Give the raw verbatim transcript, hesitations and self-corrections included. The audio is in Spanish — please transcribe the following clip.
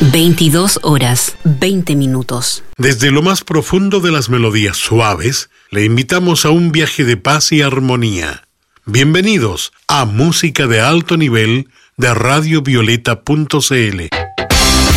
veintidós horas, veinte minutos. Desde lo más profundo de las melodías suaves, le invitamos a un viaje de paz y armonía. Bienvenidos a Música de Alto Nivel de radio violeta punto c l.